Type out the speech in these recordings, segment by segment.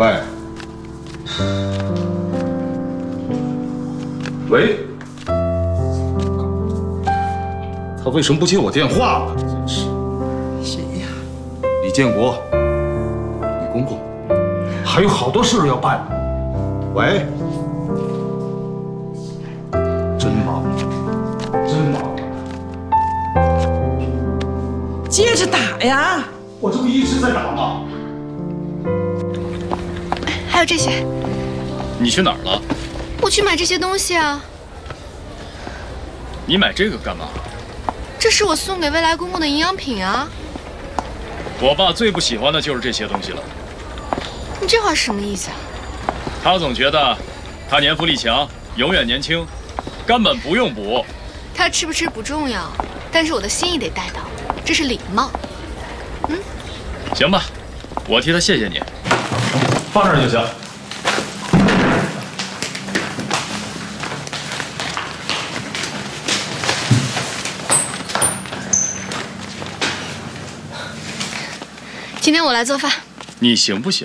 喂，喂，他为什么不接我电话呢？真是。 谁呀？ 李建国，李公公，还有好多事要办。喂，真忙，真忙。 接着打呀！ 我这不一直在打吗？ 还有这些， 你去哪儿了？ 我去买这些东西啊。 你买这个干嘛？ 这是我送给未来公公的营养品啊。 我爸最不喜欢的就是这些东西了。 你这话是什么意思啊？ 他总觉得他年富力强，永远年轻，根本不用补。 他吃不吃不重要，但是我的心意得带到，这是礼貌。 行吧，我替他谢谢你，放这儿就行。 今天我来做饭， 你行不行？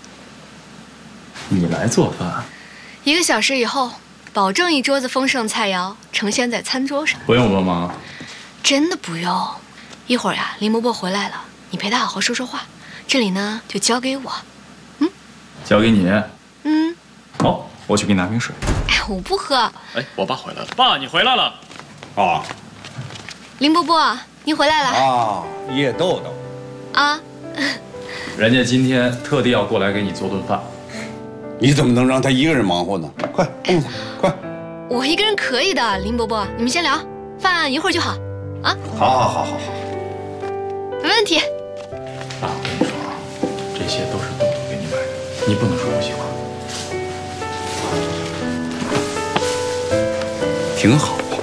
你来做饭 1个小时以后，保证一桌子丰盛菜肴呈现在餐桌上。 不用帮忙。 真的不用，一会儿呀，林伯伯回来了，你陪他好好说说话。这里呢，就交给我。 交给你。好，我去给你拿瓶水。 哎，我不喝。 哎，我爸回来了。爸，你回来了。 啊林伯伯，你回来了啊，叶豆豆， 啊？ 人家今天特地要过来给你做顿饭。 你怎么能让他一个人忙活呢？快动他，快！ 我一个人可以的，林伯伯，你们先聊，饭一会儿就好。啊？ 好， 没问题。 爸，我跟你说啊，这些都是豆豆给你买的，你不能说不喜欢。 挺好。